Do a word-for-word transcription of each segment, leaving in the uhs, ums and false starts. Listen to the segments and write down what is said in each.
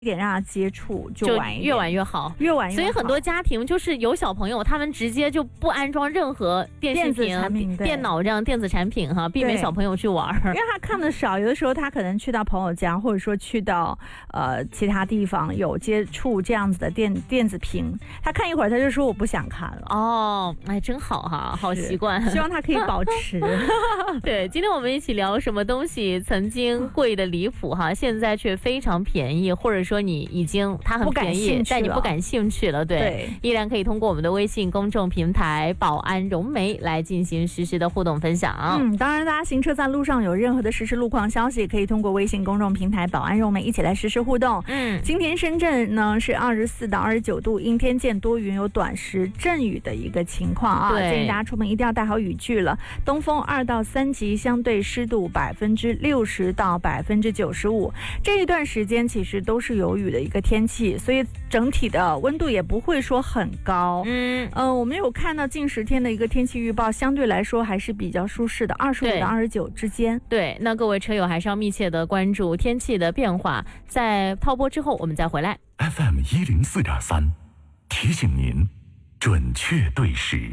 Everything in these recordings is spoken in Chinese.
一点让他接触就晚一点， 越晚越好， 越晚越好。 所以很多家庭就是有小朋友，他们直接就不安装任何电视屏、电脑这样电子产品哈，避免小朋友去玩。 因为他看的少，有的时候他可能去到朋友家，或者说去到呃其他地方有接触这样子的电电子屏，他看一会儿他就说我不想看了。 哦，哎，真好哈，好习惯。 希望他可以保持。 对，今天我们一起聊什么东西曾经贵的离谱哈，现在却非常便宜，或者说你已经它很便宜，但你不感兴趣了，对，对，依然可以通过我们的微信公众平台宝安融媒来进行实时的互动分享。 嗯，当然大家行车在路上有任何的实时路况消息，可以通过微信公众平台宝安融媒一起来实时互动。嗯，今天深圳呢是二十四到二十九度，阴天见多云，有短时阵雨的一个情况啊，建议大家出门一定要带好雨具了。东风二到三级，相对湿度百分之六十到百分之九十五，这一段时间其实都是有雨的一个天气，所以整体的温度也不会说很高。嗯，呃，我们有看到近十天的一个天气预报，相对来说还是比较舒适的，二十五到二十九之间。 对，那各位车友还是要密切的关注天气的变化。在套播之后，我们再回来。 F M 一零四点三，提醒您准确对时。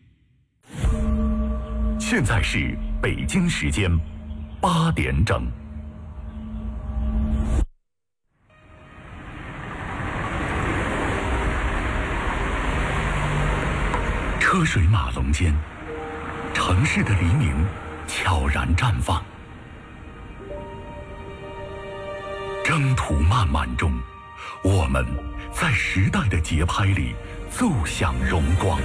现在是北京时间八点整。车水马龙间，城市的黎明悄然绽放。征途漫漫中，我们在时代的节拍里奏响荣光。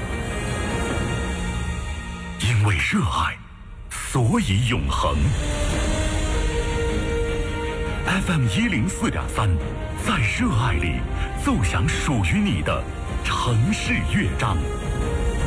因为热爱，所以永恒。F M 一零四点三，在热爱里奏响属于你的城市乐章。